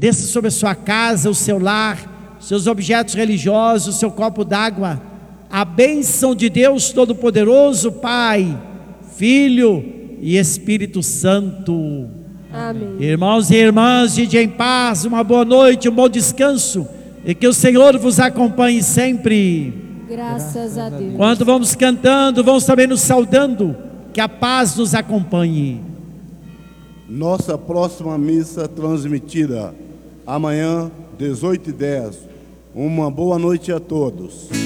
desça sobre a sua casa, o seu lar, seus objetos religiosos, o seu copo d'água. A bênção de Deus Todo-Poderoso, Pai, Filho e Espírito Santo. Amém. Irmãos e irmãs, ide em paz, uma boa noite, um bom descanso, e que o Senhor vos acompanhe sempre. Graças a Deus. Quando vamos cantando, vamos também nos saudando, que a paz nos acompanhe. Nossa próxima missa transmitida amanhã, 18h10. Uma boa noite a todos.